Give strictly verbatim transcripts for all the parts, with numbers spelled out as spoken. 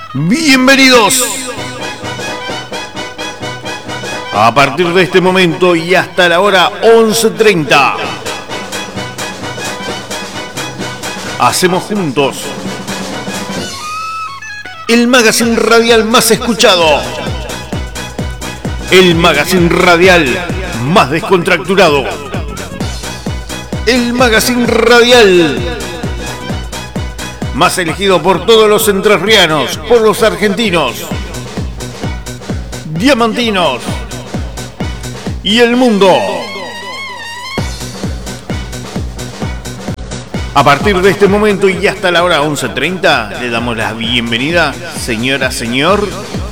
Bienvenidos. A partir de este momento y hasta la hora once treinta, hacemos juntos el magazine radial más escuchado, el magazine radial más descontracturado, el magazine radial más elegido por todos los entrerrianos, por los argentinos, diamantinos y el mundo. A partir de este momento y hasta la hora once treinta, le damos la bienvenida, señora, señor,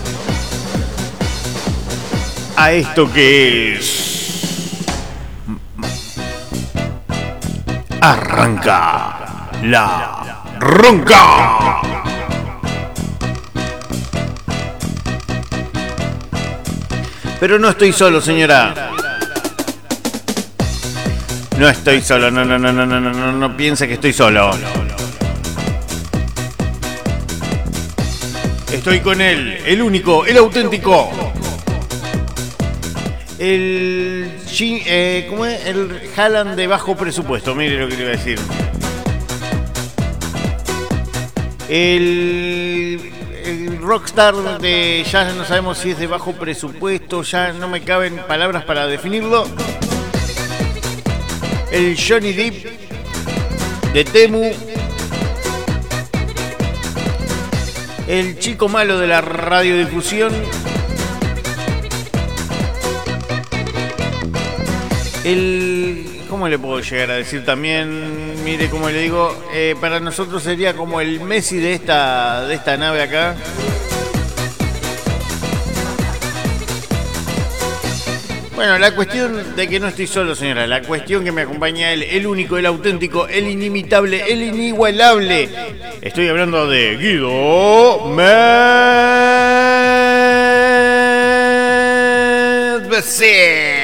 a esto que es... Arranca la ronca. Pero no estoy solo, señora. No estoy solo, no, no, no, no, no, no, no, no piense que estoy solo. Estoy con él, el único, el auténtico. El... Eh, ¿Cómo es? El Haaland de bajo presupuesto, mire lo que le iba a decir. El... El rockstar de... Ya no sabemos si es de bajo presupuesto, ya no me caben palabras para definirlo. El Johnny Depp de Temu. El chico malo de la radiodifusión. El... ¿Cómo le puedo llegar a decir también? Mire, como le digo, eh, para nosotros sería como el Messi de esta, de esta nave acá. Bueno, la cuestión de que no estoy solo, señora. La cuestión que me acompaña él, el único, el auténtico, el inimitable, el inigualable. Estoy hablando de Guido Medvecek.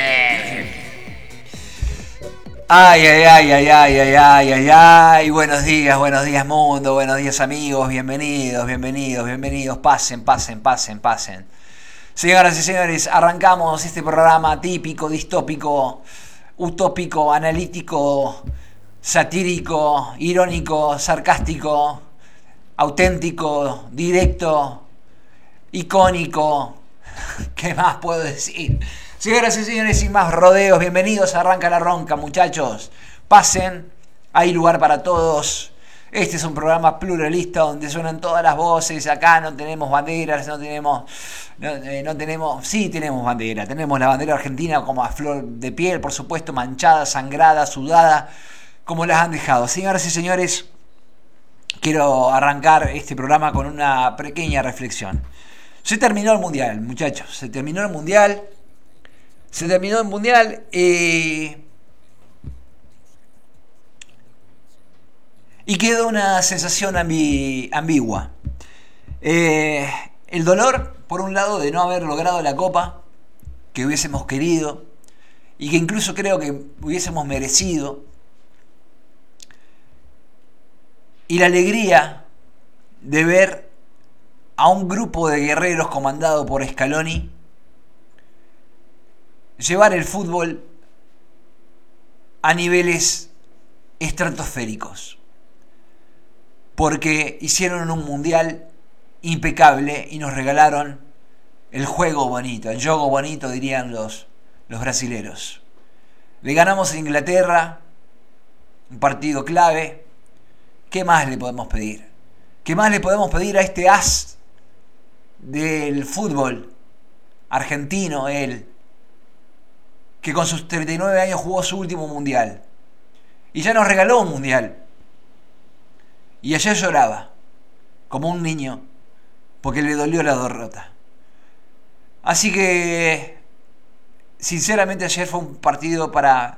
Ay, ay, ay, ay, ay, ay, ay, ay, ay, buenos días, buenos días mundo, buenos días amigos, bienvenidos, bienvenidos, bienvenidos, pasen, pasen, pasen, pasen. Señoras y señores, arrancamos este programa típico, distópico, utópico, analítico, satírico, irónico, sarcástico, auténtico, directo, icónico. ¿Qué más puedo decir? Señoras y señores, sin más rodeos, bienvenidos a Arranca la Ronca, muchachos. Pasen, hay lugar para todos. Este es un programa pluralista donde suenan todas las voces. Acá no tenemos banderas, no tenemos... No, eh, no tenemos... Sí tenemos bandera. Tenemos la bandera argentina como a flor de piel, por supuesto, manchada, sangrada, sudada, como las han dejado. Señoras y señores, quiero arrancar este programa con una pequeña reflexión. Se terminó el Mundial, muchachos. Se terminó el Mundial... Se terminó el Mundial eh, y quedó una sensación ambi, ambigua. Eh, el dolor, por un lado, de no haber logrado la copa que hubiésemos querido y que incluso creo que hubiésemos merecido. Y la alegría de ver a un grupo de guerreros comandado por Scaloni llevar el fútbol a niveles estratosféricos, porque hicieron un mundial impecable y nos regalaron el juego bonito, el juego bonito, dirían los, los brasileros. Le ganamos a Inglaterra, un partido clave. ¿Qué más le podemos pedir? ¿Qué más le podemos pedir a este as del fútbol argentino, él, que con sus treinta y nueve años jugó su último mundial y ya nos regaló un mundial? Y ayer lloraba como un niño porque le dolió la derrota. Así que sinceramente ayer fue un partido para...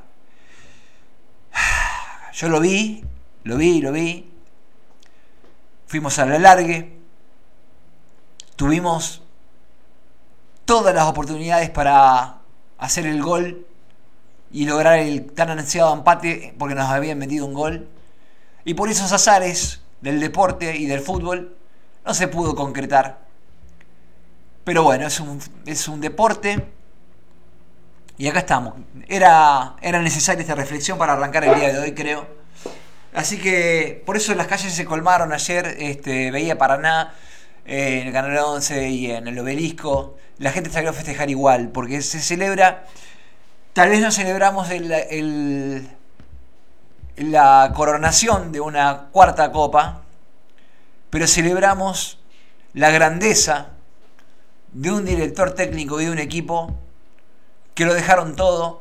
Yo lo vi, lo vi, lo vi. Fuimos a la largue. Tuvimos todas las oportunidades para hacer el gol y lograr el tan ansiado empate, porque nos habían metido un gol. Y por esos azares del deporte y del fútbol, no se pudo concretar. Pero bueno, es un, es un deporte. Y acá estamos. Era, era necesaria esta reflexión para arrancar el día de hoy, creo. Así que por eso las calles se colmaron ayer. Este, veía Paraná eh, en el Canal once y en el Obelisco. La gente salió a festejar igual, porque se celebra. Tal vez no celebramos el, el, la coronación de una cuarta copa, pero celebramos la grandeza de un director técnico y de un equipo que lo dejaron todo,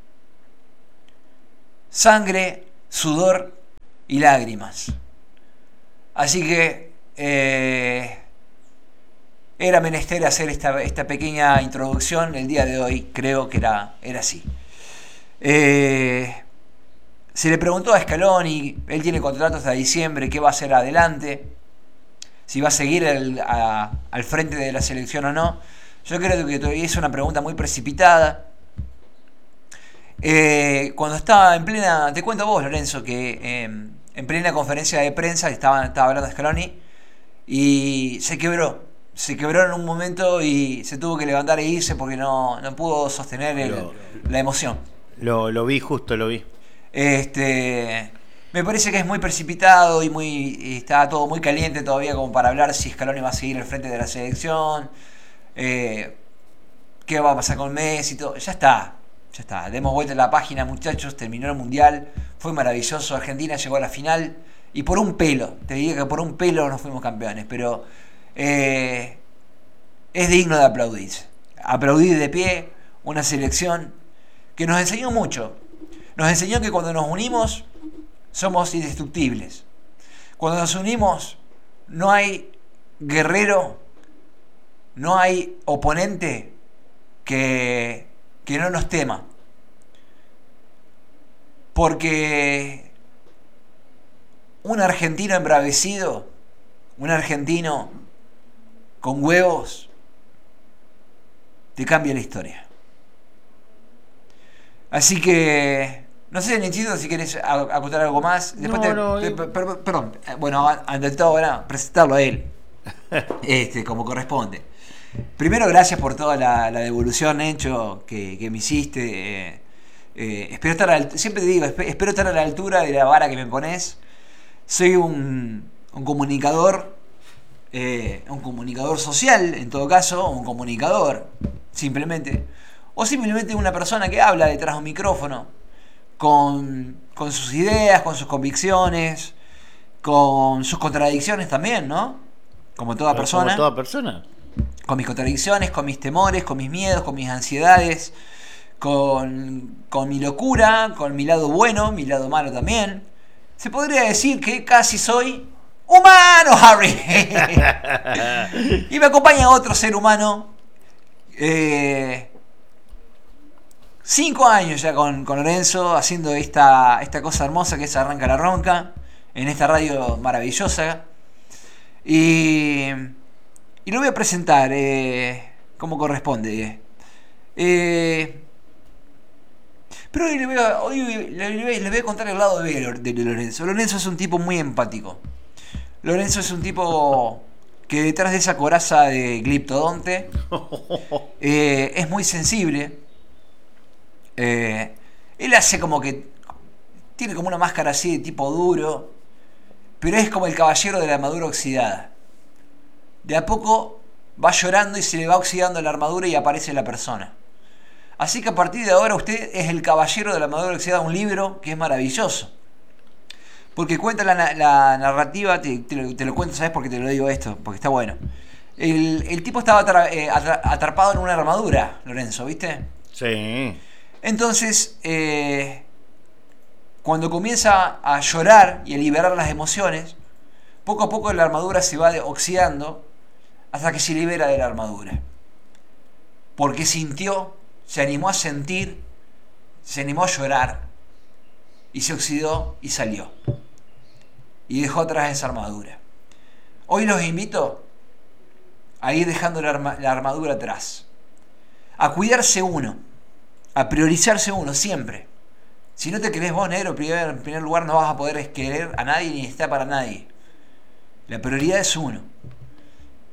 sangre, sudor y lágrimas. Así que eh, era menester hacer esta, esta pequeña introducción el día de hoy. Creo que era, era así. Eh, se le preguntó a Scaloni, él tiene contrato hasta diciembre, qué va a hacer adelante, si va a seguir el, a, al frente de la selección o no. Yo creo que todavía es una pregunta muy precipitada. Eh, cuando estaba en plena, te cuento vos, Lorenzo, que eh, en plena conferencia de prensa estaba, estaba hablando Scaloni y se quebró. Se quebró en un momento y se tuvo que levantar e irse porque no, no pudo sostener el, lo, la emoción. Lo, lo vi, justo lo vi. Este, me parece que es muy precipitado y muy y está todo muy caliente todavía como para hablar si Scaloni va a seguir al frente de la selección, eh, qué va a pasar con Messi y todo. Ya está, ya está. Demos vuelta a la página, muchachos. Terminó el Mundial, fue maravilloso. Argentina llegó a la final y por un pelo, te diría que por un pelo no fuimos campeones, pero Eh, es digno de aplaudir. Aplaudir de pie una selección que nos enseñó mucho. Nos enseñó que cuando nos unimos somos indestructibles. Cuando nos unimos no hay guerrero, no hay oponente que, que no nos tema. Porque un argentino embravecido, un argentino con huevos, te cambia la historia. Así que, no sé, Ninchito, si querés acotar algo más. Después no, te, no, te, yo... per, perdón, bueno, ante todo ahora, presentarlo a él, este, como corresponde. Primero, gracias por toda la, la devolución, Nencho, que, que me hiciste. Eh, eh, espero estar a la, siempre te digo, espero estar a la altura de la vara que me pones. Soy un, un comunicador. Eh, un comunicador social, en todo caso, un comunicador, simplemente, o simplemente una persona que habla detrás de un micrófono, con, con sus ideas, con sus convicciones, con sus contradicciones también, ¿no? Como toda persona. Como toda persona. Con mis contradicciones, con mis temores, con mis miedos, con mis ansiedades, con, con mi locura, con mi lado bueno, mi lado malo también. Se podría decir que casi soy humano, Harry. Y me acompaña otro ser humano. Eh, cinco años ya con, con Lorenzo haciendo esta, esta cosa hermosa que es Arranca la Ronca, en esta radio maravillosa. Y, y lo voy a presentar eh, como corresponde. Eh, pero hoy, le voy, a, hoy le, le, voy, le voy a contar el lado de, de Lorenzo. Lorenzo es un tipo muy empático. Lorenzo es un tipo que detrás de esa coraza de gliptodonte eh, es muy sensible. Eh, él hace como que tiene como una máscara así de tipo duro, pero es como el caballero de la armadura oxidada. De a poco va llorando y se le va oxidando la armadura y aparece la persona. Así que a partir de ahora usted es el caballero de la armadura oxidada, un libro que es maravilloso. Porque cuenta la, la narrativa, te, te, lo, te lo cuento, ¿sabes por qué te lo digo esto? Porque está bueno. El, el tipo estaba atra, eh, atra, atrapado en una armadura, Lorenzo, ¿viste? Sí. Entonces, eh, cuando comienza a llorar y a liberar las emociones, poco a poco la armadura se va oxidando hasta que se libera de la armadura. Porque sintió, se animó a sentir, se animó a llorar y se oxidó y salió. Y dejó atrás esa armadura. Hoy los invito a ir dejando la, arma, la armadura atrás. A cuidarse uno. A priorizarse uno siempre. Si no te querés vos, negro, primer, en primer lugar no vas a poder querer a nadie ni estar para nadie. La prioridad es uno.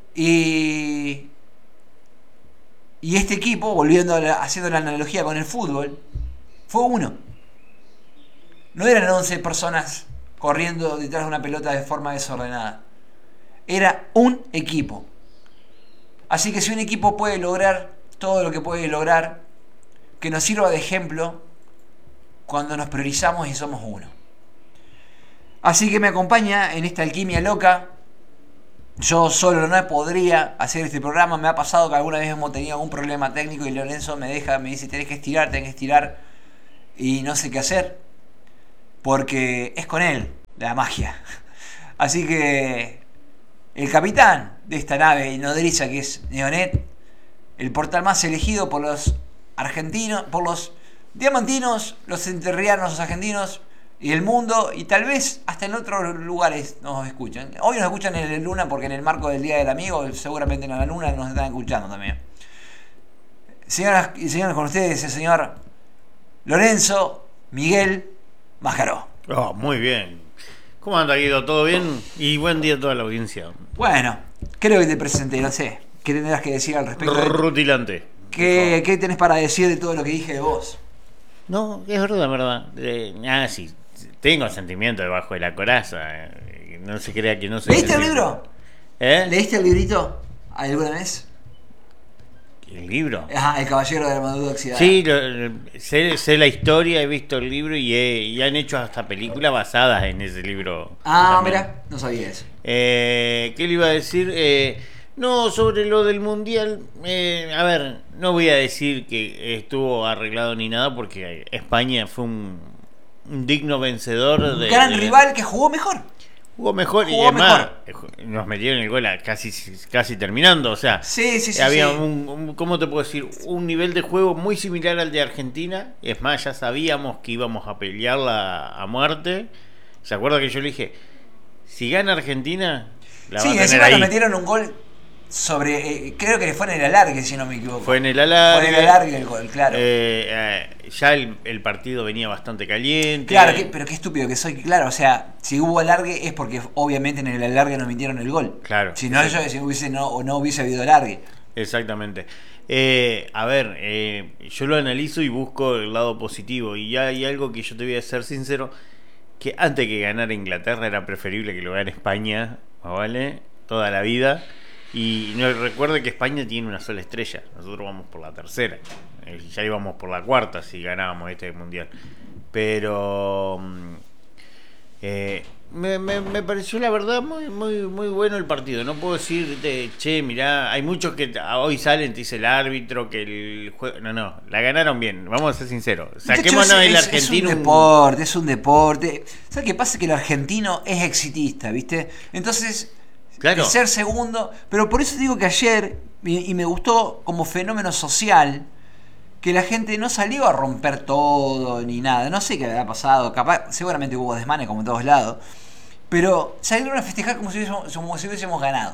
Y, y este equipo, volviendo a la, haciendo la analogía con el fútbol, fue uno. No eran once personas corriendo detrás de una pelota de forma desordenada. Era un equipo. Así que si un equipo puede lograr todo lo que puede lograr, que nos sirva de ejemplo cuando nos priorizamos y somos uno. Así que me acompaña en esta alquimia loca. Yo solo no podría hacer este programa. Me ha pasado que alguna vez hemos tenido algún problema técnico y Lorenzo me deja, me dice, tenés que estirar, tenés que estirar, y no sé qué hacer, porque es con él la magia. Así que el capitán de esta nave nodriza que es Neonet, el portal más elegido por los argentinos, por los diamantinos, los enterrianos, los argentinos y el mundo, y tal vez hasta en otros lugares nos escuchan. Hoy nos escuchan en el Luna porque en el marco del Día del Amigo, seguramente en la Luna nos están escuchando también. Señoras y señores, con ustedes el señor Lorenzo Miguel Mascaró. Oh, muy bien. ¿Cómo anda, Guido? ¿Todo bien? Y buen día a toda la audiencia. Bueno, creo que te presenté, no sé. ¿Qué tendrás que decir al respecto? Rutilante. ¿Qué, ¿Qué tenés para decir de todo lo que dije de vos? No, es verdad, es verdad. Eh, ah, sí. Tengo sentimiento debajo de la coraza. Eh, no se crea que no soy. ¿Leíste el libro? ¿Eh? ¿Leíste el librito alguna vez? ¿El libro? Ajá, El Caballero de la Armadura Oxidada. Sí, lo, sé, sé la historia, he visto el libro y, he, y han hecho hasta películas basadas en ese libro. Ah, también. mira, no sabía eso. Eh, ¿Qué le iba a decir? Eh, no, sobre lo del mundial. Eh, a ver, no voy a decir que estuvo arreglado ni nada porque España fue un, un digno vencedor. Un de, gran de, rival que jugó mejor. Jugó mejor Jugó y además mejor. Nos metieron el gol a casi, casi terminando. O sea, sí, sí, sí, había sí. Un, un, ¿cómo te puedo decir? Un nivel de juego muy similar al de Argentina. Es más, ya sabíamos que íbamos a pelearla a muerte. ¿Se acuerda que yo le dije? Si gana Argentina, la sí, va a tener encima ahí. nos metieron un gol sobre, eh, creo que fue en el alargue, si no me equivoco. Fue en el alargue. Fue en el alargue el gol, claro. Eh, eh, ya el, el partido venía bastante caliente. Claro, que, pero qué estúpido que soy. Claro, o sea, si hubo alargue es porque obviamente en el alargue nos metieron el gol. Claro. Si no, yo, si hubiese, no, o no hubiese habido alargue. Exactamente. Eh, a ver, eh, yo lo analizo y busco el lado positivo. Y ya hay algo que yo te voy a ser sincero, que antes que ganar Inglaterra era preferible que lo gane España, ¿vale? Toda la vida. Y no recuerde que España tiene una sola estrella. Nosotros vamos por la tercera. Eh, ya íbamos por la cuarta si ganábamos este mundial. Pero eh, me, me, me pareció la verdad muy, muy, muy bueno el partido. No puedo decirte, che, mirá, hay muchos que hoy salen, te dice el árbitro que el juego. No, no, la ganaron bien, vamos a ser sinceros. Saquémonos De hecho, el es, argentino. Es un deporte, es un deporte. ¿Sabes qué pasa? Que el argentino es exitista, ¿viste? Entonces, claro, de ser segundo. Pero por eso digo que ayer, y, y me gustó como fenómeno social, que la gente no salió a romper todo ni nada. No sé qué había pasado. Capaz, seguramente hubo desmanes como en todos lados. Pero salieron a festejar como si hubiésemos, como si hubiésemos ganado.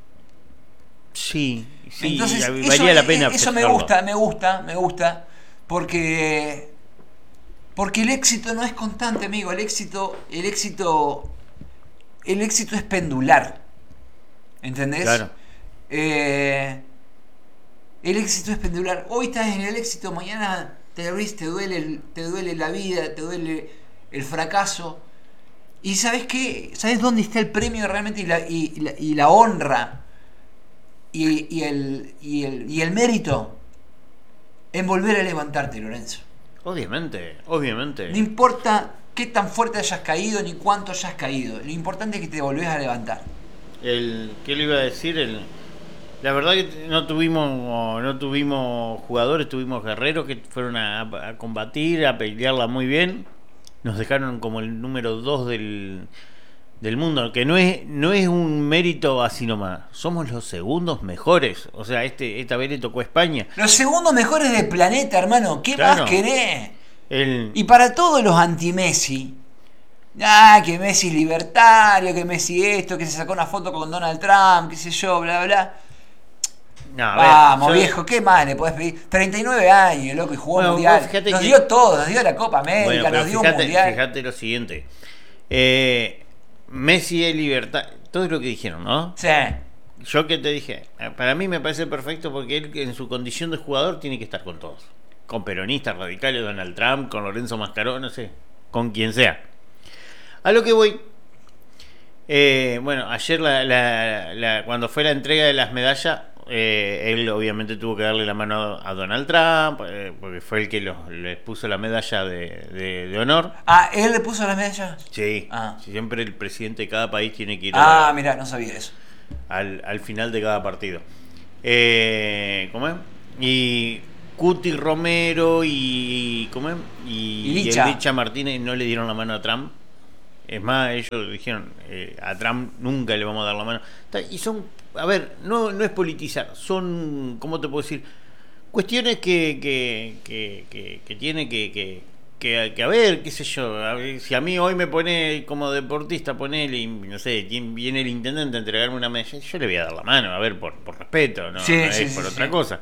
Sí, sí. Entonces, valía eso, la pena. Eso me gusta, me gusta, me gusta. Porque. Porque el éxito no es constante, amigo. El éxito. El éxito. El éxito es pendular. ¿Entendés? Claro. Eh. El éxito es pendular. Hoy estás en el éxito, mañana te, te, duele, el, te duele la vida, te duele el fracaso. ¿Y sabes qué? ¿Sabes dónde está el premio realmente y la, y, y la, y la honra? Y, y, el, y, el, y el mérito en volver a levantarte, Lorenzo. Obviamente, obviamente. No importa qué tan fuerte hayas caído ni cuánto hayas caído. Lo importante es que te volvés a levantar. El, ¿Qué le iba a decir? El... La verdad que no tuvimos no tuvimos jugadores, tuvimos guerreros que fueron a, a combatir, a pelearla muy bien. Nos dejaron como el número dos del, del mundo, que no es no es un mérito así nomás. Somos los segundos mejores. O sea, este esta vez le tocó a España. Los segundos mejores del planeta, hermano. ¿Qué Claro. más querés? El... Y para todos los anti-Messi, ah, que Messi es libertario, que Messi esto, que se sacó una foto con Donald Trump, qué sé yo, bla, bla. No, a Vamos, ver, yo- viejo, ¿qué más le podés pedir? treinta y nueve años, loco, y jugó Bueno, mundial. vos fíjate Nos que- dio todo, nos dio la Copa América, Bueno, pero nos dio un fíjate, mundial. fíjate lo siguiente. Eh, Messi es libertad. Todo es lo que dijeron, ¿no? Sí. yo que te dije, para mí me parece perfecto porque él en su condición de jugador tiene que estar con todos. Con peronistas, radicales, Donald Trump, con Lorenzo Mascaró, no sé, con quien sea. A lo que voy, eh, bueno, ayer la, la, la, cuando fue la entrega de las medallas, eh, él obviamente tuvo que darle la mano a Donald Trump, eh, porque fue el que lo, les puso la medalla de, de, de honor. Ah, ¿él le puso la medalla? Sí, ah. siempre el presidente de cada país tiene que ir ah, a la, mirá, no sabía eso. Al, al final de cada partido. Eh, ¿Cómo es? Y Cuti Romero y ¿cómo es? Y, y Licha. y el Licha Martínez no le dieron la mano a Trump. Es más, ellos dijeron, eh, a Trump nunca le vamos a dar la mano. Y son, a ver, no, no es politizar, son, ¿cómo te puedo decir? Cuestiones que, que, que, que, que tiene que, que, que, que, a ver, qué sé yo, a ver, si a mí hoy me pone como deportista, ponele, y no sé, quién viene el intendente a entregarme una medalla, yo le voy a dar la mano, a ver, por, por respeto, no, sí, no sí, es sí, por sí, otra sí. cosa.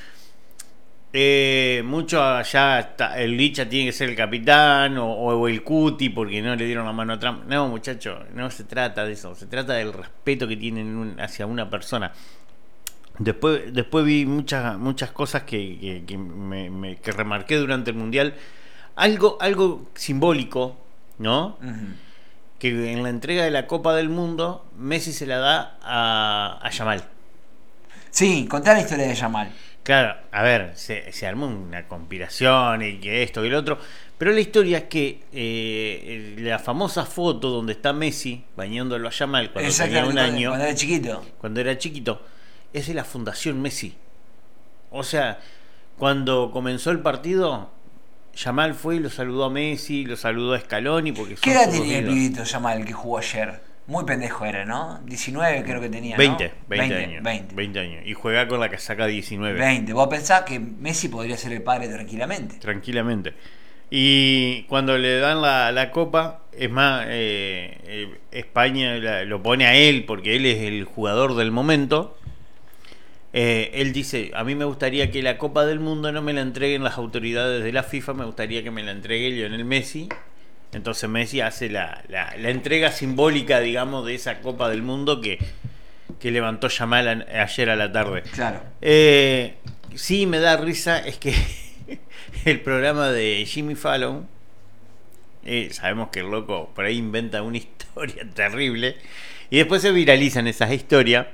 Eh, mucho allá está, el Licha tiene que ser el capitán o, o el Cuti porque no le dieron la mano a Trump. No, muchacho, no se trata de eso, se trata del respeto que tienen un, hacia una persona. Después, después vi muchas, muchas cosas que, que, que, me, me, que remarqué durante el Mundial. Algo, algo simbólico, ¿no? Uh-huh. Que en la entrega de la Copa del Mundo, Messi se la da a, a Yamal. Sí, contá la historia de Yamal. Claro, a ver, se, se armó una conspiración y que esto y el otro, pero la historia es que eh, la famosa foto donde está Messi bañándolo a Yamal cuando tenía un año, cuando era chiquito, cuando era chiquito, es de la Fundación Messi. O sea, cuando comenzó el partido, Yamal fue y lo saludó a Messi, lo saludó a Scaloni porque ¿qué edad tenía el pibito Yamal que jugó ayer? Muy pendejo era, ¿no? diecinueve creo que tenía, ¿no? veinte, veinte, veinte años. veinte. veinte años. Y juega con la casaca diecinueve. veinte. Vos pensás que Messi podría ser el padre tranquilamente. Tranquilamente. Y cuando le dan la, la copa, es más, eh, eh, España la, lo pone a él porque él es el jugador del momento. Eh, él dice, a mí me gustaría que la Copa del Mundo no me la entreguen las autoridades de la FIFA, me gustaría que me la entregue Lionel Messi. Entonces Messi hace la, la, la entrega simbólica, digamos, de esa Copa del Mundo que, que levantó Yamal a, ayer a la tarde. Claro. Eh, sí, me da risa, es que el programa de Jimmy Fallon, eh, sabemos que el loco por ahí inventa una historia terrible y después se viralizan esas historias.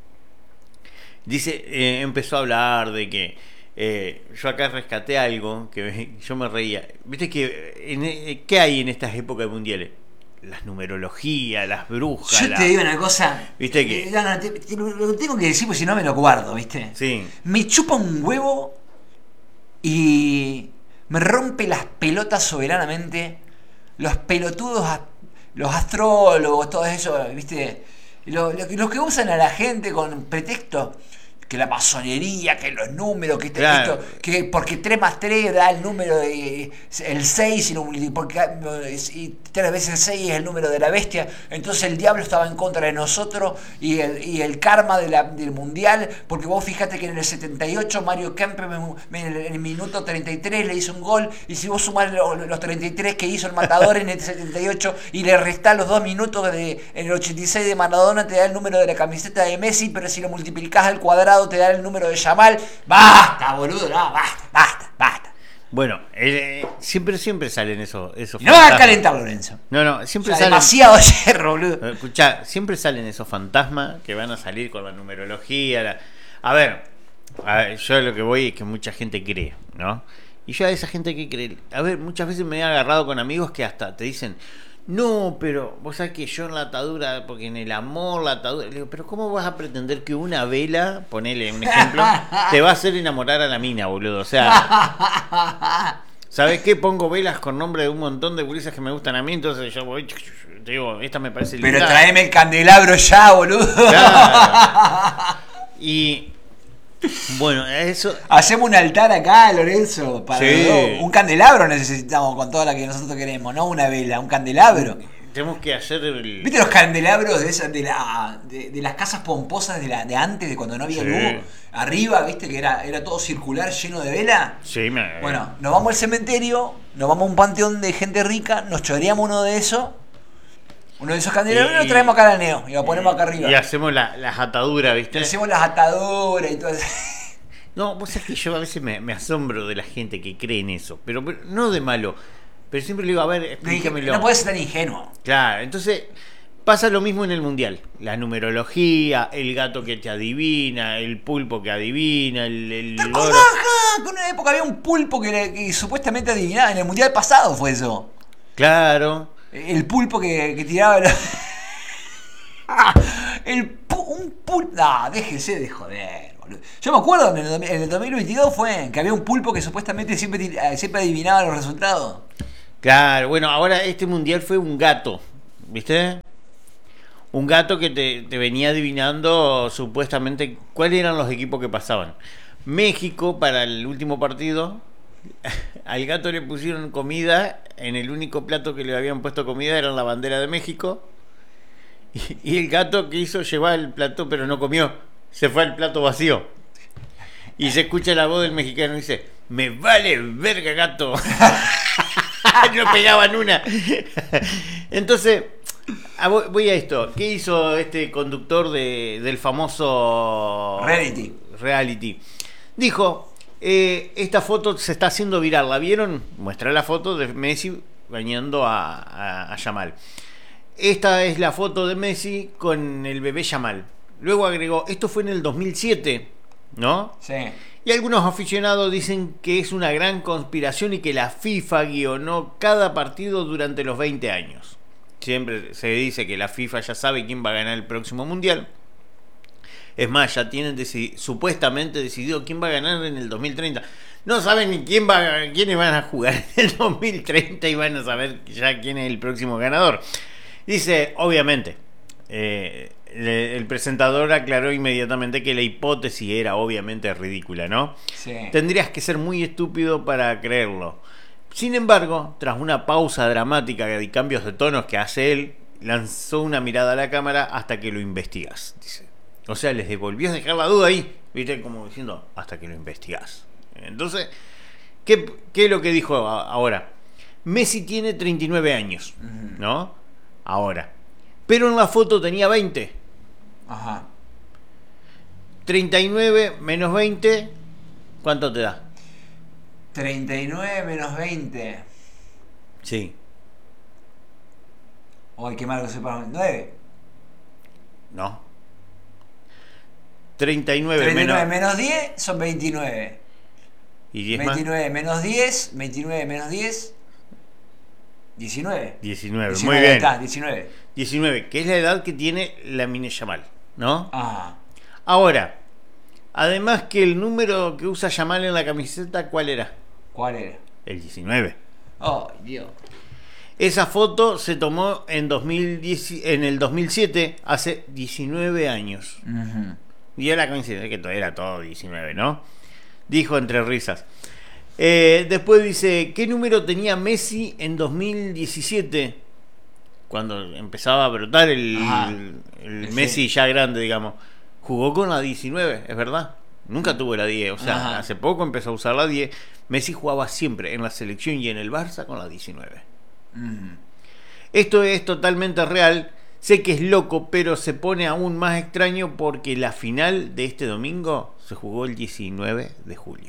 Dice, eh, empezó a hablar de que Eh, yo acá rescaté algo que me, yo me reía. ¿Viste que en, qué hay en estas épocas mundiales? Las numerologías, las brujas. Yo la... te digo una cosa. ¿Viste que? No, no, te, te, lo tengo que decir porque si no me lo guardo, ¿viste? Sí. Me chupa un huevo y me rompe las pelotas soberanamente los pelotudos, los astrólogos, todo eso, ¿viste? Los, los que usan a la gente con pretexto que la masonería, que los números, que, claro. esto, que porque tres más tres da el número de el seis y, no, porque, y tres veces el seis es el número de la bestia, entonces el diablo estaba en contra de nosotros y el, y el karma de la, del mundial, porque vos fíjate que en el setenta y ocho Mario Kempe en el minuto treinta y tres le hizo un gol, y si vos sumás los, los treinta y tres que hizo el Matador en el setenta y ocho y le restás los dos minutos de, en el ochenta y seis de Maradona, te da el número de la camiseta de Messi, pero si lo multiplicás al cuadrado te da el número de Yamal. Basta, boludo, no, basta, basta, basta. Bueno, eh, siempre, siempre salen esos, esos no va a calentar, Lorenzo. No, no, siempre o sea, salen. Demasiado hierro, boludo. Escuchá, siempre salen esos fantasmas que van a salir con la numerología. La... A, ver, a ver, yo lo que voy es que mucha gente cree, ¿no? Y yo a esa gente que cree, a ver, muchas veces me he agarrado con amigos que hasta te dicen, no, pero vos sabés que yo en la atadura, porque en el amor la atadura, le digo, pero ¿cómo vas a pretender que una vela, ponele un ejemplo, te va a hacer enamorar a la mina, boludo? O sea, ¿sabés qué? Pongo velas con nombre de un montón de gurisas que me gustan a mí, entonces yo voy, te digo, esta me parece linda. Pero tráeme el candelabro ya, boludo. Claro. Y bueno, eso. Hacemos un altar acá, Lorenzo. Para sí. ¿no? Un candelabro necesitamos con toda la que nosotros queremos, no una vela, un candelabro. Tenemos que hacer el... ¿Viste los candelabros de esas de, la, de, de las casas pomposas de, la, de antes, de cuando no había sí. luz? Arriba, ¿viste? Que era, era todo circular, lleno de vela. Sí, me... Bueno, nos vamos al cementerio, nos vamos a un panteón de gente rica, nos choreamos uno de esos Uno de esos candelabros Y- lo traemos acá al Neo y lo ponemos acá arriba. Y hacemos la- las ataduras, ¿viste? Le hacemos las ataduras y todo eso. No, vos sabés que yo a veces me, me asombro de la gente que cree en eso, pero, pero no de malo. Pero siempre le digo, a ver, explícamelo. No puedes ser tan ingenuo. Claro, entonces pasa lo mismo en el mundial. La numerología, el gato que te adivina, el pulpo que adivina, el, el ¿Te loro. acordás, ja? Que en una época había un pulpo que, le- que supuestamente adivinaba? En el mundial pasado fue eso. Claro. El pulpo que, que tiraba. el- el pu- un pulpo. No, déjese de joder, boludo. Yo me acuerdo en el, dos mil en el dos mil veintidós fue que había un pulpo que supuestamente siempre, tir- eh, siempre adivinaba los resultados. Claro, bueno, ahora este mundial fue un gato, ¿viste? Un gato que te, te venía adivinando supuestamente cuáles eran los equipos que pasaban. México, para el último partido, al gato le pusieron comida, en el único plato que le habían puesto comida era la bandera de México, y, y el gato que hizo llevar el plato pero no comió, se fue al plato vacío. Y se escucha la voz del mexicano y dice, me vale verga gato. No pegaban una. Entonces, a- voy voy a esto. ¿Qué hizo este conductor de, del famoso Reality. reality? Dijo, eh, esta foto se está haciendo viral. ¿La vieron? Muestra la foto de Messi bañando a, a, a Yamal. Esta es la foto de Messi con el bebé Yamal. Luego agregó, esto fue en el dos mil siete, ¿no? Sí. Y algunos aficionados dicen que es una gran conspiración y que la FIFA guionó cada partido durante los veinte años. Siempre se dice que la FIFA ya sabe quién va a ganar el próximo mundial. Es más, ya tienen decidi- supuestamente decidido quién va a ganar en el dos mil treinta. No saben ni quién va, quiénes van a jugar en el dos mil treinta y van a saber ya quién es el próximo ganador. Dice, obviamente, eh, le- el presentador aclaró inmediatamente que la hipótesis era obviamente ridícula, ¿no? Sí. Tendrías que ser muy estúpido para creerlo. Sin embargo, tras una pausa dramática y cambios de tonos que hace él, lanzó una mirada a la cámara hasta que lo investigas, dice. O sea, les devolvió a dejar la duda ahí, ¿viste? Como diciendo, hasta que lo investigás. Entonces, ¿qué, qué es lo que dijo a- ahora? Messi tiene treinta y nueve años, ¿no? Ahora. Pero en la foto tenía veinte. Ajá. treinta y nueve menos veinte, ¿cuánto te da? treinta y nueve menos veinte. Sí. Uy, qué mal que soy para nueve. No. treinta y nueve, treinta y nueve menos... menos diez son veintinueve. ¿Y diez más? veintinueve menos diez, veintinueve menos diez, diecinueve. diecinueve, diecinueve, muy ahí bien. está, diecinueve. diecinueve, que es la edad que tiene Lamine Yamal, ¿no? Ajá. Ahora, además que el número que usa Yamal en la camiseta, ¿cuál era? ¿Cuál era? El diecinueve. Oh, Dios. Esa foto se tomó en, dos mil diez, en el dos mil siete, hace diecinueve años. Ujú. Y era la coincidencia que todo era todo diecinueve, ¿no? Dijo entre risas. Eh, después dice, ¿qué número tenía Messi en dos mil diecisiete? Cuando empezaba a brotar el, Ajá. el, el Sí. Messi ya grande, digamos. Jugó con la diecinueve, es verdad. Nunca tuvo la diez, o sea, Ajá. hace poco empezó a usar la diez. Messi jugaba siempre en la selección y en el Barça con la diecinueve. Ujú. Esto es totalmente real. Sé que es loco, pero se pone aún más extraño porque la final de este domingo se jugó el diecinueve de julio.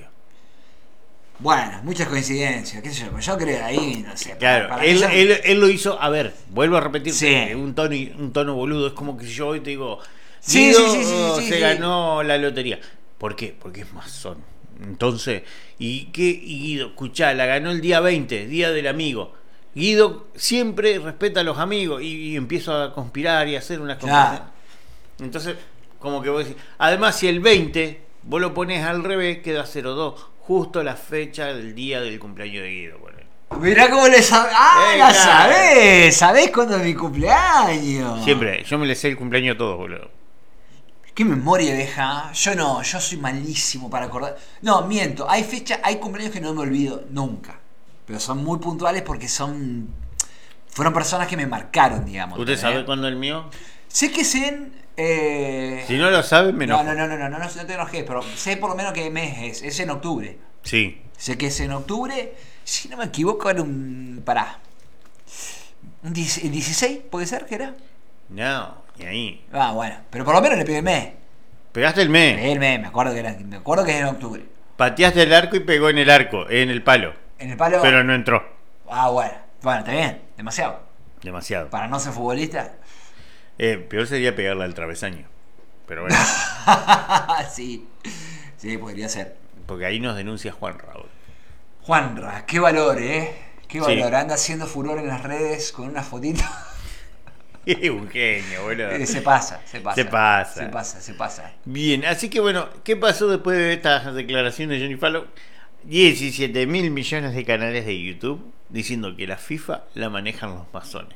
Bueno, muchas coincidencias, qué sé yo, yo creo ahí, no sé. para- Claro, para él, eso- él, él lo hizo, a ver, vuelvo a repetir, Sí. un tono un tono boludo, es como que si yo hoy te digo, Sí, Guido, sí, sí, sí, sí, se sí. ganó la lotería. ¿Por qué? Porque es masón. Entonces, ¿y qué? Y Guido, escuchá, la ganó el día veinte, día del amigo. Guido siempre respeta a los amigos y, y empiezo a conspirar y a hacer unas Claro. cosas. Entonces, como que vos decís, además si el veinte vos lo pones al revés, queda cero dos, justo la fecha del día del cumpleaños de Guido. Bueno. Mirá cómo le sabés. ¡Ah, Eh, la claro. sabés! ¿Sabés cuándo es mi cumpleaños? Siempre, yo me le sé el cumpleaños a todos, boludo. ¿Qué memoria deja? Yo no, yo soy malísimo para acordar. No, miento. Hay fechas, hay cumpleaños que no me olvido nunca. Pero son muy puntuales porque son. Fueron personas que me marcaron, digamos. ¿Usted ¿entendés? sabe cuándo es el mío? Sé que es en. Eh... Si no lo sabe, me no, enojo. no, no, no, no, no, no, no te enojes, pero sé por lo menos qué mes es. Es en octubre. Sí. Sé que es en octubre. Si no me equivoco, era un. Pará. ¿Un dieciséis puede ser que era? No, y ahí. Ah, bueno, pero por lo menos le pegué el mes. Pegaste el mes. Pegué el mes, me acuerdo que era, me acuerdo que era en octubre. Pateaste el arco y pegó en el arco, en el palo. En el palo. Pero no entró. Ah, bueno. Bueno, está bien, demasiado. Demasiado. Para no ser futbolista. Eh, peor sería pegarla al travesaño. Pero bueno. Sí. Sí, podría ser. Porque ahí nos denuncia Juan Raúl. Juanra, qué valor, eh. Qué Sí. valor. Anda haciendo furor en las redes con una fotito. Un genio, boludo. Eh, se pasa, se pasa. Se pasa. Se pasa, se pasa. Bien, así que bueno, ¿qué pasó después de estas declaraciones de Johnny Fallow? diecisiete mil millones de canales de YouTube diciendo que la FIFA la manejan los masones.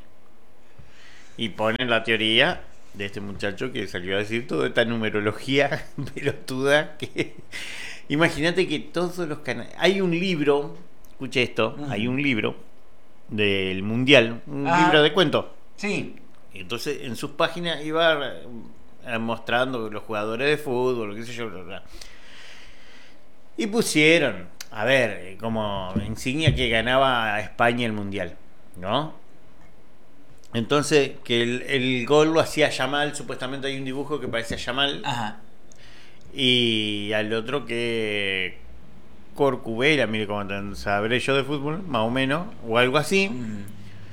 Y ponen la teoría de este muchacho que salió a decir toda esta numerología pelotuda que... Imagínate que todos los canales... Hay un libro, escuche esto, uh-huh. Hay un libro del Mundial, un ah, libro de cuentos. Sí. Y entonces en sus páginas iba mostrando los jugadores de fútbol, qué sé yo, bla, bla. Y pusieron, a ver, como insignia que ganaba a España el Mundial, ¿no? Entonces, que el, el gol lo hacía Yamal, supuestamente hay un dibujo que parece a Yamal. Ajá. Y al otro que Corcubera, mire cómo sabré yo de fútbol, más o menos, o algo así. Mm.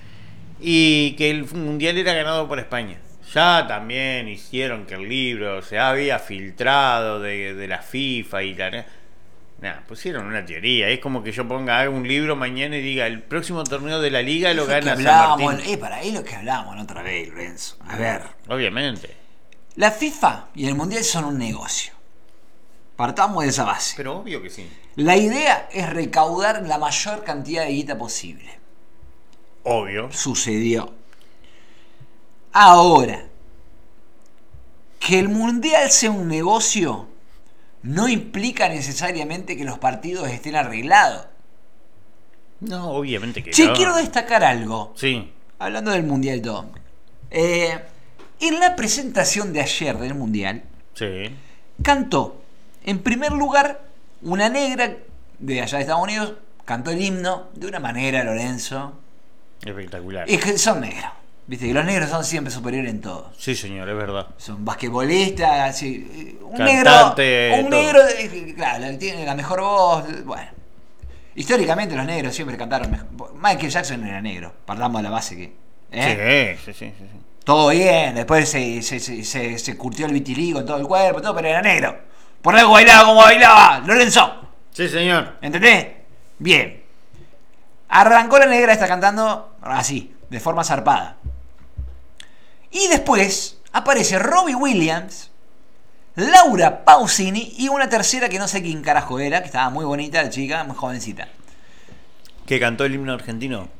Y que el Mundial era ganado por España. Ya también hicieron que el libro se había filtrado de, de la FIFA y la... Nah, pusieron una teoría. Es como que yo ponga haga un libro mañana y diga el próximo torneo de la liga lo gana San Martín. Eh, para ahí lo que hablábamos otra vez, Lorenzo. A ver. Obviamente. La FIFA y el Mundial son un negocio. Partamos de esa base. Pero obvio que sí. La idea es recaudar la mayor cantidad de guita posible. Obvio. Sucedió. Ahora, que el Mundial sea un negocio no implica necesariamente que los partidos estén arreglados. No, obviamente que che, no. Quiero destacar algo. Sí. Hablando del Mundial todo. Eh, en la presentación de ayer del Mundial, sí, cantó, en primer lugar, una negra de allá de Estados Unidos, cantó el himno de una manera, Lorenzo. Espectacular. Es que son negros. Viste que los negros son siempre superiores en todo. Sí, señor, es verdad. Son basquetbolistas, así, un Cantante, negro, un todo. negro, claro, tiene la mejor voz. Bueno, históricamente los negros siempre cantaron mejor. Michael Jackson era negro, partamos de la base que. ¿eh? Sí, sí, sí, sí, sí. Todo bien, después se, se, se, se, se curtió el vitiligo en todo el cuerpo, todo, pero era negro. Por algo bailaba como bailaba, Lorenzo. Sí, señor. ¿Entendés? Bien. Arrancó la negra, está cantando así, de forma zarpada. Y después aparece Robbie Williams, Laura Pausini y una tercera que no sé quién carajo era, que estaba muy bonita la chica, muy jovencita. ¿Que cantó el himno argentino?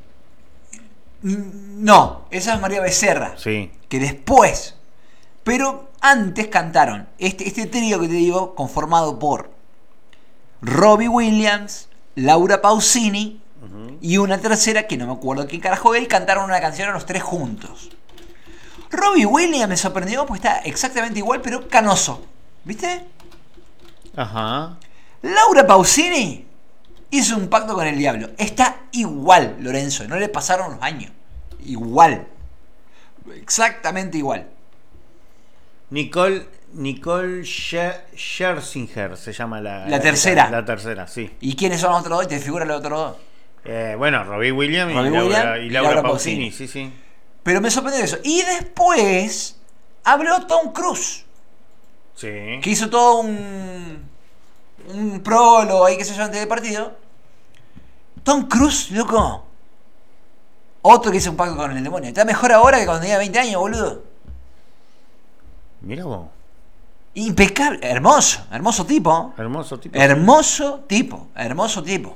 No, esa es María Becerra. Sí. Que después, pero antes cantaron este, este trío que te digo, conformado por Robbie Williams, Laura Pausini uh-huh. y una tercera que no me acuerdo quién carajo era, y cantaron una canción a los tres juntos. Robbie Williams me sorprendió porque está exactamente igual, pero canoso. ¿Viste? Ajá. Laura Pausini hizo un pacto con el diablo. Está igual, Lorenzo. No le pasaron los años. Igual. Exactamente igual. Nicole Nicole Scherzinger se llama la... La tercera. La, la tercera, sí. ¿Y quiénes son los otros dos? ¿Te figuran los otros dos? Eh, bueno, Robbie Williams Robbie y, Laura, Williams y y Laura, Laura Pausini. Pausini. Sí, sí. Pero me sorprendió eso. Y después habló Tom Cruise. Sí. Que hizo todo un... un prólogo ahí, que se yo, antes del partido. Tom Cruise, loco. Otro que hizo un pacto con el demonio. Está mejor ahora que cuando tenía veinte años, boludo. Mira vos. Impecable. Hermoso. Hermoso tipo. Hermoso tipo. Hermoso tipo. Hermoso tipo.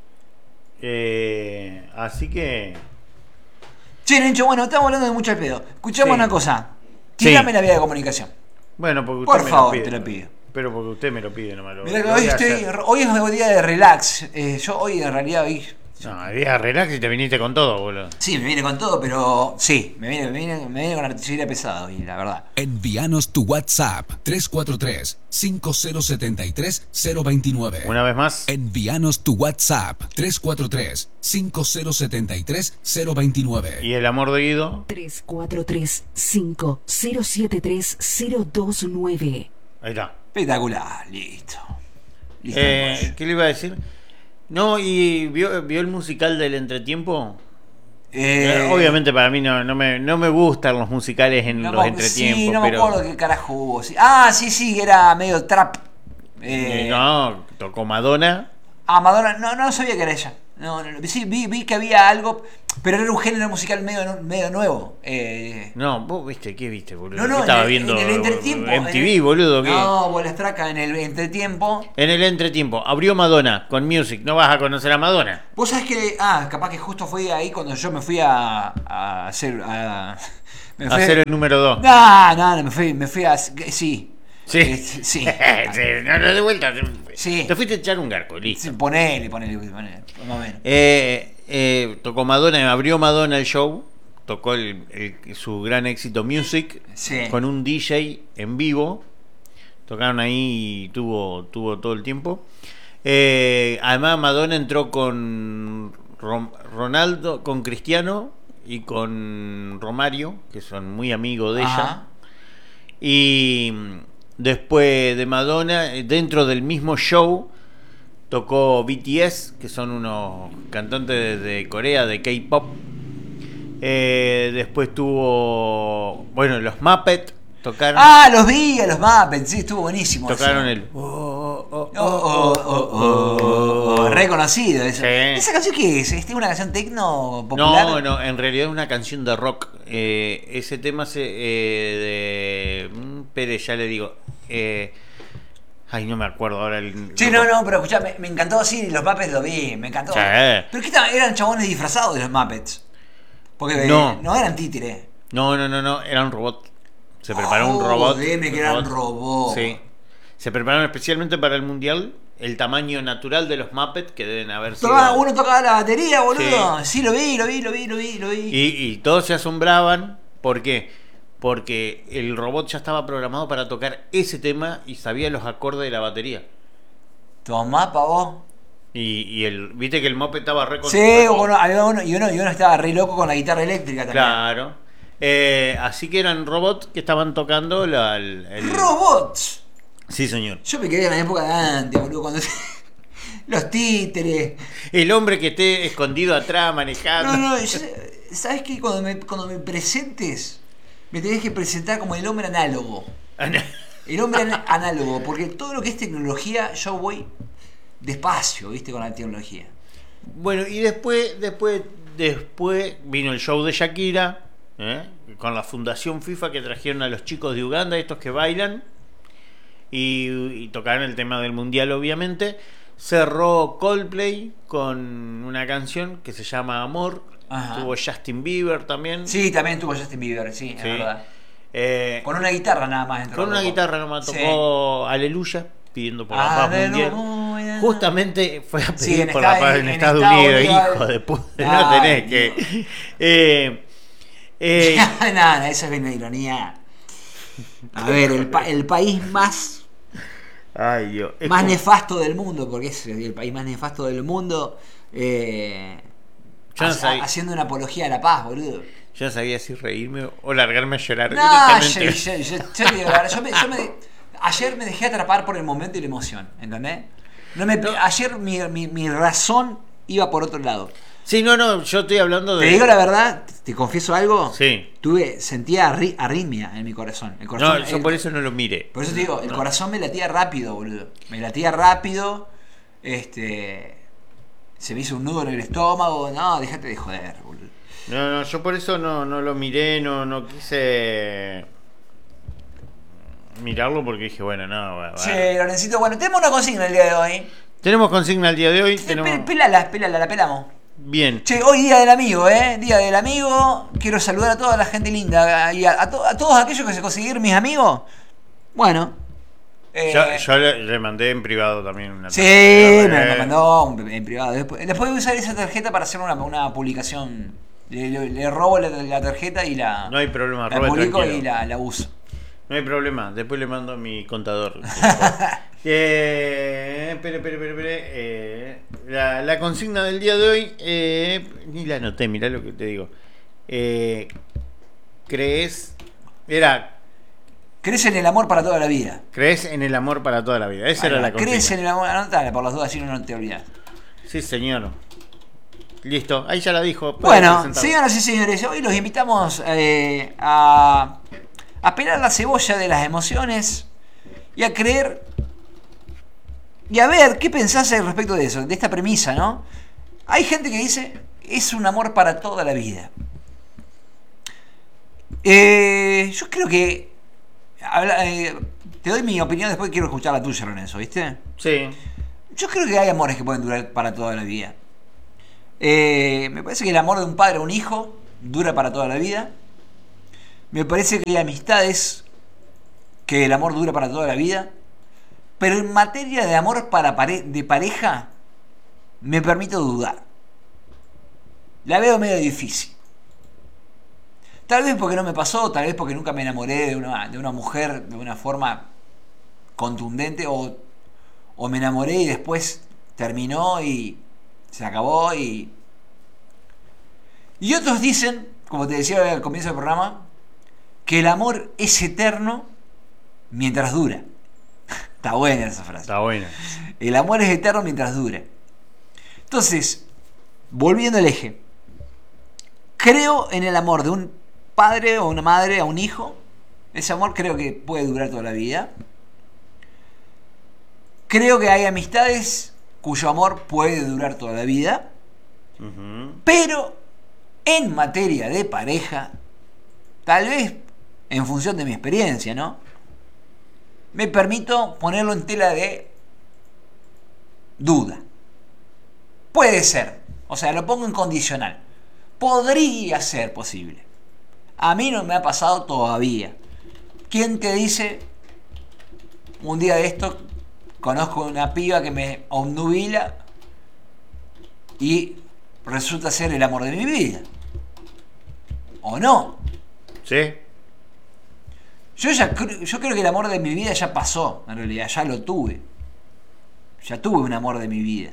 Eh, así que... Che, Nencho, bueno, estamos hablando de mucho al pedo. Escuchamos Sí. una cosa. Tírame Sí. la vía de comunicación. Bueno, porque usted Por me favor, lo pide. te lo pido. Pero porque usted me lo pide, no me lo Mirá que lo hoy, voy a estoy, hacer. hoy es un día de relax. Eh, yo hoy en realidad hoy No, había relax y te viniste con todo, boludo. Sí, me viene con todo, pero sí, me viene, me viene, me viene con artillería pesada, y la verdad. Envíanos tu WhatsApp tres cuatro tres, cinco cero siete tres, cero dos nueve. Una vez más. Envíanos tu WhatsApp tres cuatro tres, cinco cero siete tres, cero dos nueve. ¿Y el amor de Guido? tres cuatro tres, cinco cero siete tres, cero dos nueve. Ahí está. Espectacular, listo. listo Eh, ¿Qué le iba a decir? No, ¿y vio, vio el musical del entretiempo? Eh, Eh, Obviamente para mí no, no, me, no me gustan los musicales en no los me- entretiempos, Sí, no pero... me acuerdo qué carajo hubo. Sí. Ah, sí, sí, era medio trap. Eh, Eh, no, tocó Madonna. Ah, Madonna, no, no sabía que era ella. No, no, no. Sí, vi, vi que había algo, pero era un género musical medio, medio nuevo. Eh, No, vos viste, ¿qué viste, boludo? no, no, ¿Qué estaba en el, viendo? en el entretiempo. M T V, en el- boludo, ¿qué? No, bola estraca, en el entretiempo. En el entretiempo, abrió Madonna con Music. ¿No vas a conocer a Madonna? Vos sabés que, ah, capaz que justo fue ahí cuando yo me fui a, a hacer... A, me A fui- hacer el número dos. No, no, no, me fui, me fui a... Sí. Sí. Eh, sí. Sí, no, no, de vuelta. Sí. Te fuiste a echar un garco, listo. Sí, ponele, ponele, ponele, más o menos. Eh, eh, tocó Madonna, abrió Madonna el show. Tocó el, el- su gran éxito Music. Sí. Con un D J en vivo. Tocaron ahí y tuvo, tuvo todo el tiempo. Eh, además Madonna entró con Rom- Ronaldo, con Cristiano y con Romario, que son muy amigos de Ajá. ella. Y después de Madonna, dentro del mismo show, tocó B T S, que son unos cantantes de, de Corea, de K-pop. Eh, después tuvo, bueno, los Muppets tocaron. Ah, los vi, a los Muppets, sí, estuvo buenísimo. Tocaron eso. el. Oh, oh, Oh, oh, oh, oh, oh, reconocido eso. Sí. ¿Esa canción qué es? ¿Es una canción tecno popular? No, no, en realidad es una canción de rock. Eh, ese tema se, eh, de. mm, Pérez, ya le digo. Eh, ay, no me acuerdo ahora el. Sí, no, no, pero escuchá, me, me encantó, sí, los Muppets lo vi, me encantó. Sí. Pero qué tal, eran chabones disfrazados de los Muppets. Porque eh, No. no eran títeres. No, no, no, no, era un robot. Se preparó un Oh, robot. dime que era un robot. Sí. Se prepararon especialmente para el mundial. El tamaño natural de los Muppets que deben haber sido. Tocaba- uno tocaba la batería, boludo. Sí. Sí. lo vi, lo vi, lo vi, lo vi, lo vi. Y, y todos se asombraban. ¿Por qué? Porque el robot ya estaba programado para tocar ese tema y sabía los acordes de la batería. Tomá, pa' vos. Y, y el, viste que el Muppet estaba re con- Sí, re- bueno, había uno, y uno, y uno estaba re loco con la guitarra eléctrica también. Claro. Eh, así que eran robots que estaban tocando la, el, el- ¡Robots! Sí, señor. Yo me quedé en la época de antes, boludo, cuando los títeres. El hombre que esté escondido atrás manejando. No, no, yo- ¿sabes qué? Cuando me, cuando me presentes, me tenés que presentar como el hombre análogo. El hombre an- análogo, porque todo lo que es tecnología, yo voy despacio, ¿viste? Con la tecnología. Bueno, y después, después, después vino el show de Shakira, ¿eh? Con la Fundación FIFA que trajeron a los chicos de Uganda, estos que bailan, y, y tocaron el tema del mundial, obviamente. Cerró Coldplay con una canción que se llama Amor. Ajá. Tuvo Justin Bieber también. Sí, también tuvo Justin Bieber, sí, es Sí. verdad. Eh, Con una guitarra nada más. dentro con del una grupo. guitarra nomás Sí. tocó Aleluya, pidiendo por la paz mundial. Aleluya. Justamente fue a pedir Sí, en por esta- la paz en, en Estados Estados Unidos, Unidos. hijo de puta. No Ay, tenés que. Eh, eh, Nada, eso es una ironía. A ver, el, pa- el país más, ay, Dios. Es más como- nefasto del mundo, porque es el país más nefasto del mundo, eh, Yo no ha- sabía. haciendo una apología a la paz, boludo. Yo no sabía si reírme o largarme a llorar No, yo, directamente. yo- yo- yo te digo la verdad, yo me- yo me- ayer me dejé atrapar por el momento y la emoción, ¿entendés? No me, ayer mi, mi, mi razón iba por otro lado. Sí, no, no, yo estoy hablando de. Te digo la verdad, te confieso algo. Sí. Tuve, sentía arri- arritmia en mi corazón. El corazón No, yo el- por eso no lo miré. Por eso te digo, el No. corazón me latía rápido, boludo. Me latía rápido. Este. Se me hizo un nudo en el estómago. No, déjate de joder, boludo. No, no, yo por eso no, no lo miré, no, no quise mirarlo porque dije, bueno, no, va, va. Che, Lorencito, bueno, tenemos una consigna el día de hoy. Tenemos consigna el día de hoy. Pe- Tenemos... pe- Pelala, pelala, la pelamos. Bien. Che, hoy día del amigo, ¿eh? Día del amigo. Quiero saludar a toda la gente linda y a, a to- a todos aquellos que se consiguieron mis amigos. Bueno, Eh, yo yo le, le mandé en privado también una Sí, tarjeta. me Eh, lo mandó en privado. Después, después voy a usar esa tarjeta para hacer una, una publicación. Le, le- le robo la, la tarjeta y la, No hay problema, la robe publico tranquilo. y la, la uso. No hay problema, después le mando a mi contador. eh, espere, espere, espere, espere. Eh, la, la consigna del día de hoy, eh, ni la anoté, mirá lo que te digo. Eh, ¿Crees? Era, ¿Crees en el amor para toda la vida? ¿crees en el amor para toda la vida? Esa Ahí era va. la consigna. ¿Crees en el amor? Anotala por las dudas, si no, no te olvidas. Sí, señor. Listo, ahí ya la dijo. puede Bueno, presentarlo. señoras y señores, hoy los invitamos eh, a, a pelar la cebolla de las emociones y a creer y a ver qué pensás al respecto de eso, de esta premisa, ¿no? Hay gente que dice, es un amor para toda la vida. Eh, yo creo que... habla- eh, te doy mi opinión, después quiero escuchar la tuya, Lorenzo, ¿viste? Sí. Yo creo que hay amores que pueden durar para toda la vida. Eh, me parece que el amor de un padre a un hijo dura para toda la vida. Me parece que hay amistades que el amor dura para toda la vida. Pero en materia de amor para pare- de pareja, me permito dudar. La veo medio difícil. Tal vez porque no me pasó, tal vez porque nunca me enamoré de una, de una mujer de una forma contundente, o, o me enamoré y después terminó y se acabó. Y, y otros dicen, como te decía al comienzo del programa, que el amor es eterno mientras dura. Está buena esa frase. Está buena. El amor es eterno mientras dura. Entonces, volviendo al eje, creo en el amor de un padre o una madre a un hijo. Ese amor creo que puede durar toda la vida. Creo que hay amistades cuyo amor puede durar toda la vida. Ujú. Pero en materia de pareja, tal vez en función de mi experiencia, ¿no? Me permito ponerlo en tela de duda. Puede ser. O sea, lo pongo en condicional. Podría ser posible. A mí no me ha pasado todavía. ¿Quién te dice un día de esto conozco una piba que me obnubila y resulta ser el amor de mi vida? ¿O no? ¿Sí? Yo ya cre- yo creo que el amor de mi vida ya pasó, en realidad, ya lo tuve. Ya tuve un amor de mi vida.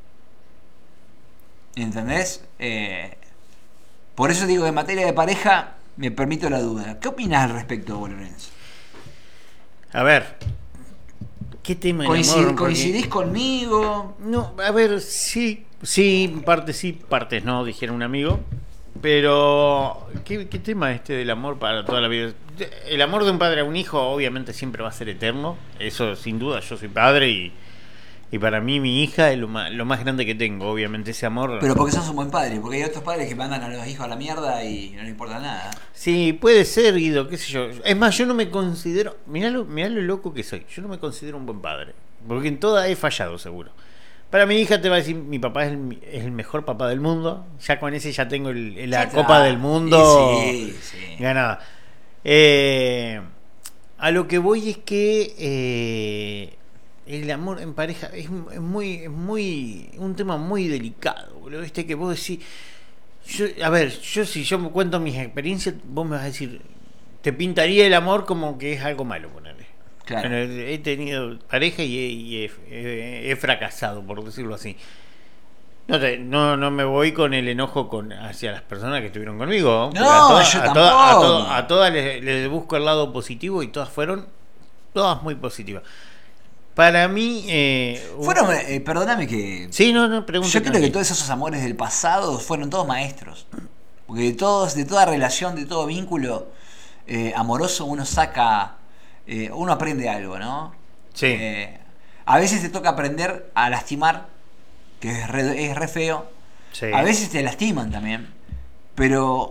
¿Entendés? Eh, por eso digo que en materia de pareja me permito la duda. ¿Qué opinas al respecto, vos, Lorenzo? A ver. ¿Qué tema del Coincid- amor? Porque- ¿Coincidís conmigo? No, a ver, sí, sí, en partes sí, partes no, dijera un amigo. Pero, ¿qué, qué tema este del amor para toda la vida? El amor de un padre a un hijo obviamente siempre va a ser eterno, eso sin duda, yo soy padre y, y para mí mi hija es lo más, lo más grande que tengo, obviamente ese amor... Pero porque sos un buen padre, porque hay otros padres que mandan a los hijos a la mierda y no les importa nada. Sí, puede ser, Guido, qué sé yo. Es más, yo no me considero... Mirá lo, mirá lo loco que soy, yo no me considero un buen padre, porque en toda he fallado seguro. Para mi hija te va a decir, mi papá es el, es el mejor papá del mundo. Ya con ese ya tengo el- el- la Ya Copa está. del Mundo Sí, sí. ganada. Eh, a lo que voy es que eh, el amor en pareja es, es muy, es muy, un tema muy delicado, boludo. Viste que vos decís, yo, a ver, yo si yo me cuento mis experiencias, vos me vas a decir, te pintaría el amor como que es algo malo, ponele. Claro. Bueno, he tenido pareja y, he, y he- he- he fracasado, por decirlo así. No, te- no, no me voy con el enojo con hacia las personas que estuvieron conmigo. porque No, a todas, yo a todas, a tampoco. todas, a todas les, les busco el lado positivo y todas fueron todas muy positivas. Para mí, eh, un- Fueron, eh, perdóname que... sí, no, no, pregunto. Yo creo que todos esos amores del pasado fueron todos maestros. Porque de todos, de toda relación, de todo vínculo eh, amoroso, uno saca, eh, uno aprende algo, ¿no? Sí. Eh, a veces te toca aprender a lastimar, que es re, es re feo. Sí. A veces te lastiman también. Pero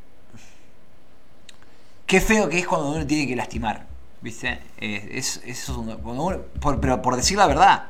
qué feo que es cuando uno tiene que lastimar, ¿viste? Eh, es, es un- cuando uno- por, pero por decir la verdad.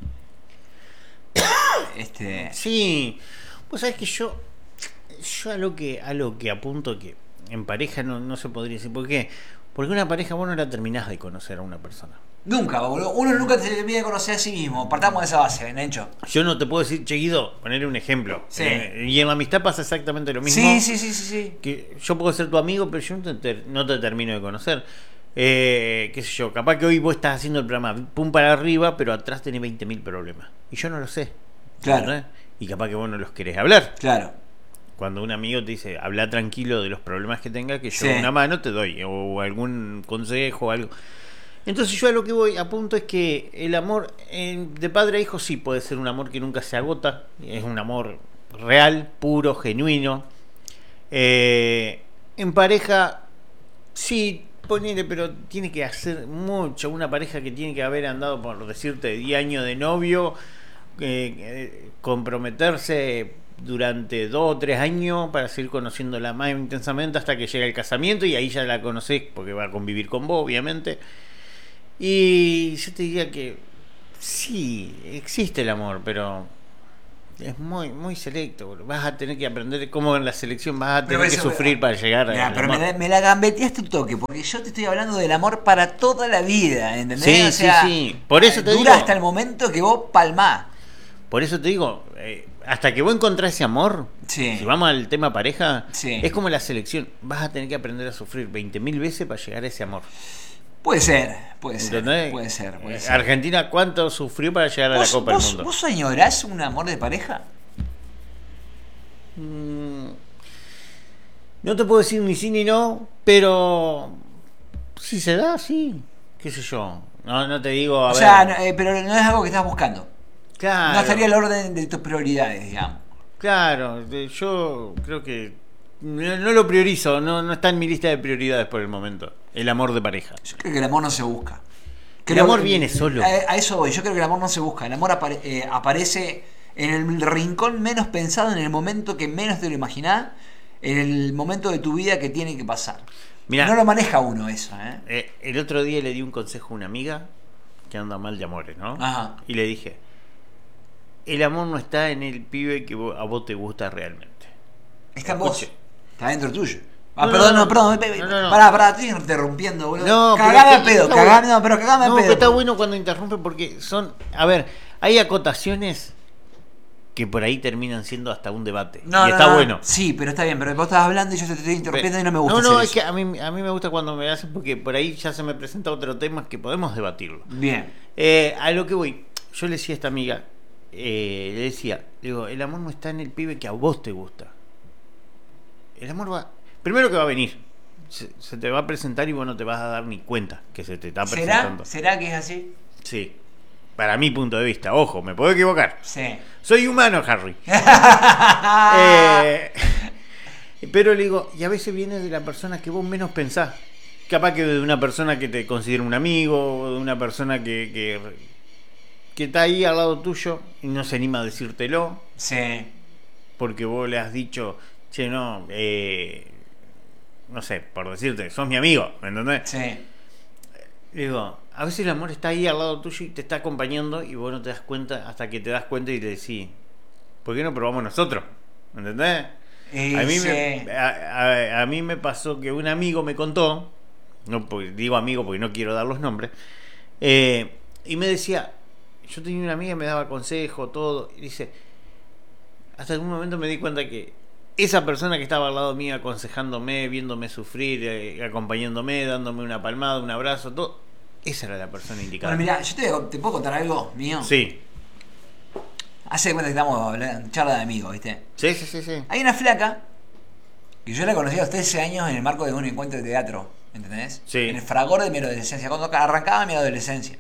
Este, Sí, pues sabes que yo, yo a lo que a lo que apunto que en pareja no, no se podría decir, porque Porque una pareja vos no la terminás de conocer a una persona. Nunca, boludo. Uno nunca se termina de conocer a sí mismo. Partamos de esa base, Nencho. Yo no te puedo decir, che, Guido, ponerle un ejemplo. Sí. Eh, y en la amistad pasa exactamente lo mismo. Sí, sí, sí, sí, sí. Que yo puedo ser tu amigo, pero yo no te, ter- no te termino de conocer. Eh, qué sé yo, capaz que hoy vos estás haciendo el programa pum para arriba, pero atrás tenés veinte mil problemas. Y yo no lo sé. Claro. ¿Entendés? Y capaz que vos no los querés hablar. Claro. Cuando un amigo te dice, habla tranquilo de los problemas que tenga, que yo Sí. una mano te doy, o algún consejo o algo. Entonces yo a lo que voy a punto es que el amor eh, de padre a hijo sí puede ser un amor que nunca se agota, es un amor real, puro, genuino. Eh, en pareja, sí, ponele, pero tiene que hacer mucho. Una pareja que tiene que haber andado, por decirte, diez años de novio, eh, eh, comprometerse durante dos o tres años para seguir conociéndola más intensamente hasta que llega el casamiento y ahí ya la conocés porque va a convivir con vos, obviamente. Y yo te diría que sí, existe el amor, pero es muy muy selecto, boludo. Vas a tener que aprender cómo en la selección vas a tener que eso- sufrir para llegar Mirá, al pero amor. me, me la gambeteaste un toque, porque yo te estoy hablando del amor para toda la vida, ¿entendés? Sí, O sí, sea, sí. Por eso te dura digo- hasta el momento que vos palmás. Por eso te digo, eh, hasta que vos encontrás ese amor, Sí. si vamos al tema pareja, Sí. es como la selección. Vas a tener que aprender a sufrir veinte mil veces para llegar a ese amor. Puede ser, puede ser, ¿Entendés? puede ser, puede Eh, ser. Argentina, ¿cuánto sufrió para llegar a la ¿Vos, Copa vos, del Mundo? ¿Vos añorás un amor de pareja? Mm, no te puedo decir ni sí ni no, pero si se da, sí. ¿Qué sé yo? No, no te digo, a O ver. sea, no, eh, pero no es algo que estás buscando. claro, No estaría al orden de tus prioridades, digamos. Claro, de- yo creo que no, no lo priorizo, no, no está en mi lista de prioridades por el momento. El amor de pareja. Yo creo que el amor no se busca. El amor viene solo. A, a eso voy. Yo creo que el amor no se busca. El amor apare- eh, aparece en el rincón menos pensado, en el momento que menos te lo imaginás, en el momento de tu vida que tiene que pasar. Mirá. No lo maneja uno eso, ¿eh? Eh, el otro día le di un consejo a una amiga que anda mal de amores, ¿no? Ajá. Y le dije, el amor no está en el pibe que vo- a vos te gusta realmente. Está en vos. Escuche. Está dentro tuyo. Ah, No, perdón, no, no, no. perdón. No, no, no. Pará, pará, estoy interrumpiendo, boludo. No, pero cagame es a que pedo, está cagame, bueno. no, pero cagame a No, pedo. pero está bueno cuando interrumpe porque son... A ver, hay acotaciones que por ahí terminan siendo hasta un debate. No, y no, está no, bueno. Sí, pero está bien, pero vos estás hablando y yo te estoy interrumpiendo y no me gusta. No, no, hacer es eso. que a mí, a mí me gusta cuando me hacen porque por ahí ya se me presenta otro tema que podemos debatirlo. Bien. Eh, a lo que voy, yo le decía a esta amiga, eh, le decía, digo, el amor no está en el pibe que a vos te gusta. El amor va, primero que va a venir, se, se te va a presentar y vos no te vas a dar ni cuenta que se te está ¿Será? presentando. ¿Será que es así? Sí, para mi punto de vista, ojo, me puedo equivocar. Sí. Soy humano, Harry. Eh, pero le digo, y a veces viene de la persona que vos menos pensás. Capaz que de una persona que te considera un amigo, o de una persona que, que, que está ahí al lado tuyo y no se anima a decírtelo, Sí. porque vos le has dicho, che, no, eh, no sé, por decirte, sos mi amigo, ¿me entendés? Sí. Le digo, a veces el amor está ahí al lado tuyo y te está acompañando y vos no te das cuenta hasta que te das cuenta y te decís, ¿por qué no probamos nosotros? ¿Me entendés? Y A mí, sí. me, a, a- a mí me pasó que un amigo me contó, no porque- digo amigo porque no quiero dar los nombres, eh, y me decía, yo tenía una amiga que me daba consejo, todo, y dice, hasta algún momento me di cuenta que esa persona que estaba al lado mío aconsejándome, viéndome sufrir, eh, acompañándome, dándome una palmada, un abrazo, todo, esa era la persona indicada. Bueno, mira, yo te, te puedo contar algo mío. Sí, Hace de cuenta que estamos hablando, charla de amigos, ¿viste? sí, sí, sí, sí. Hay una flaca que yo la conocí a los trece años en el marco de un encuentro de teatro, ¿entendés? Sí. En el fragor de mi adolescencia, cuando arrancaba mi adolescencia.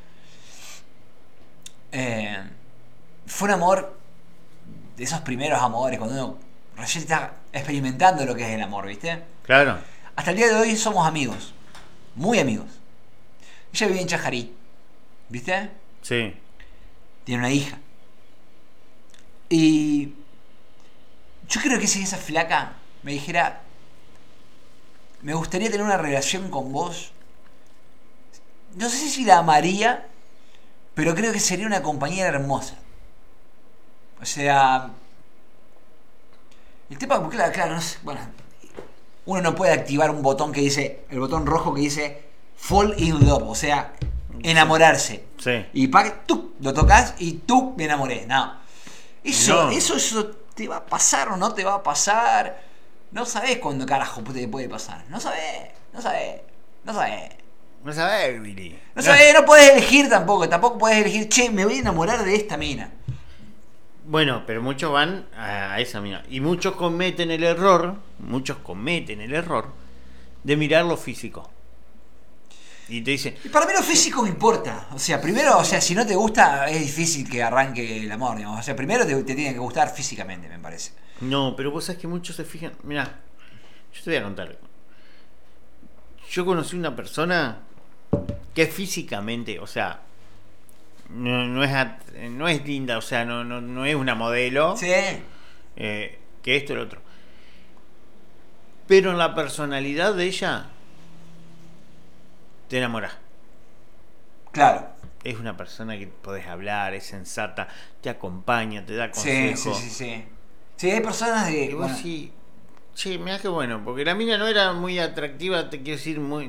Eh, fue un amor de esos primeros amores, cuando uno recién está experimentando lo que es el amor, ¿viste? Claro. Hasta el día de hoy somos amigos, muy amigos. Ella vive en Chajarí, ¿viste? Sí. Tiene una hija. Y yo creo que si esa flaca me dijera, me gustaría tener una relación con vos, no sé si la amaría, pero creo que sería una compañera hermosa. O sea, el tema, claro, claro, no sé, bueno, uno no puede activar un botón que dice, el botón rojo que dice Fall in Love, o sea, enamorarse. Sí. Y pa, tú lo tocas y tú me enamoré. No. Eso, No. eso, eso te va a pasar o no te va a pasar. No sabés cuándo carajo te puede pasar. No sabés, no sabés, no sabés. No sabés, Willy. No sabés, no podés elegir tampoco. Tampoco podés elegir, che, me voy a enamorar de esta mina. Bueno, pero muchos van a esa mina. Y muchos cometen el error, muchos cometen el error de mirar lo físico. Y te dicen, Y para mí lo físico me importa. O sea, primero, o sea, si no te gusta, es difícil que arranque el amor, digamos. O sea, primero te, te tiene que gustar físicamente, me parece. no, pero vos sabés que muchos se fijan. Mirá, yo te voy a contar algo. Yo conocí una persona que físicamente, o sea, no, no es at- no es linda, o sea, no, no, no es una modelo, Sí. eh, que esto y lo otro. Pero en la personalidad de ella, te enamorás. Claro. Es una persona que podés hablar, es sensata, te acompaña, te da Sí, consejos. sí, sí, sí. Sí, hay personas de. Y vos Bueno, sí, che, mirá que bueno, porque la mina no era muy atractiva, te quiero decir, muy